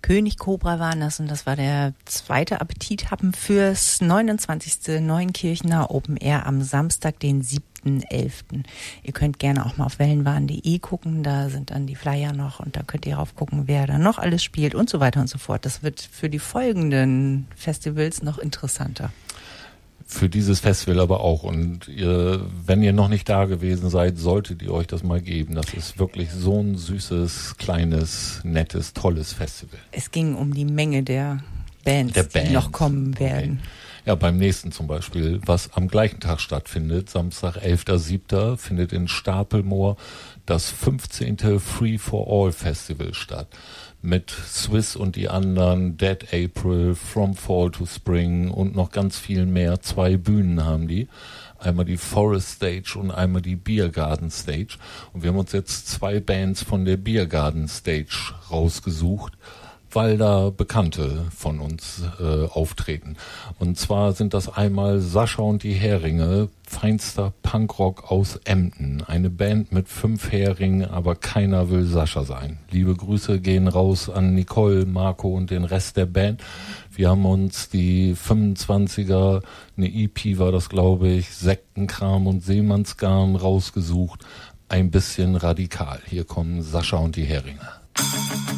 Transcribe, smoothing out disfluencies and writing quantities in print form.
König Cobra waren das, und das war der zweite Appetithappen fürs 29. Neuenkirchener Open Air am Samstag, den 7.11. Ihr könnt gerne auch mal auf wellenwahn.de gucken, da sind dann die Flyer noch und da könnt ihr raufgucken, wer da noch alles spielt und so weiter und so fort. Das wird für die folgenden Festivals noch interessanter. Für dieses Festival aber auch. Und wenn ihr noch nicht da gewesen seid, solltet ihr euch das mal geben. Das ist wirklich so ein süßes, kleines, nettes, tolles Festival. Es ging um die Menge der Bands, die noch kommen werden. Okay. Ja, beim nächsten zum Beispiel, was am gleichen Tag stattfindet, Samstag, 11.07., findet in Stapelmoor das 15. Free for All Festival statt. Mit Swiss und die anderen, Dead April, From Fall to Spring und noch ganz viel mehr. 2 Bühnen haben die. Einmal die Forest Stage und einmal die Beer Garden Stage. Und wir haben uns jetzt 2 Bands von der Beer Garden Stage rausgesucht, weil da Bekannte von uns auftreten. Und zwar sind das einmal Sascha und die Heringe, feinster Punkrock aus Emden. Eine Band mit 5 Heringen, aber keiner will Sascha sein. Liebe Grüße gehen raus an Nicole, Marco und den Rest der Band. Wir haben uns die 25er, eine EP war das, glaube ich, Sektenkram und Seemannsgarn rausgesucht. Ein bisschen radikal. Hier kommen Sascha und die Heringe.